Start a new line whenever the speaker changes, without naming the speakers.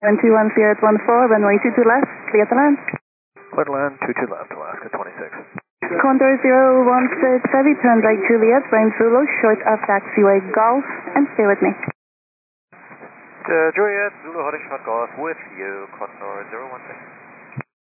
21014, runway 22 left, clear to land.
Clear to land, 22 left, Alaska 26.
Condor 016 Heavy, turn right Juliet, Brahim Zulu, short of taxiway Golf, and stay with me.
Juliet, Zulu, holding short Golf with you, Condor 016.